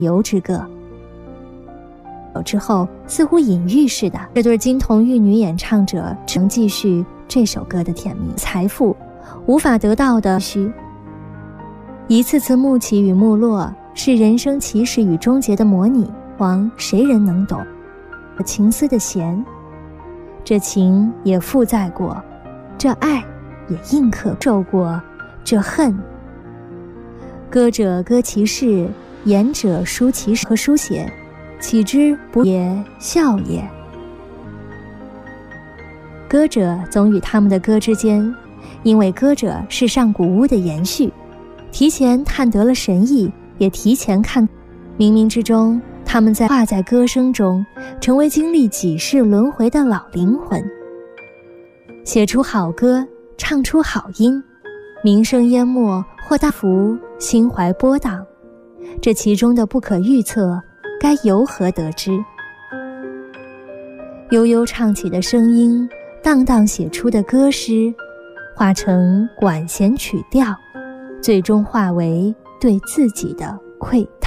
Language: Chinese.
游之歌。之后似乎隐喻似的，这对金童玉女演唱者只能继续这首歌的甜蜜。财富无法得到的虚，一次次幕起与幕落，是人生起始与终结的模拟。谁人能懂情丝的弦？这情也负载过，这爱也印刻受过，这恨。歌者歌其事，言者书其事和书写，岂知不也笑也？歌者总与他们的歌之间，因为歌者是上古屋的延续，提前探得了神意，也提前看冥冥之中，他们化在歌声中，成为经历几世轮回的老灵魂，写出好歌，唱出好音，名声淹没或大福，心怀波荡，这其中的不可预测，该由何得知？悠悠唱起的声音，荡荡写出的歌诗，化成管弦曲调，最终化为对自己的愧疚。